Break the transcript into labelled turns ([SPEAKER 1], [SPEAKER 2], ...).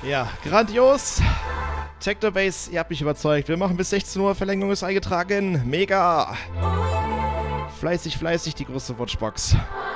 [SPEAKER 1] Ja, grandios. Technobase, ihr habt mich überzeugt. Wir machen bis 16 Uhr, Verlängerung ist eingetragen. Mega. Fleißig, die große Watchbox.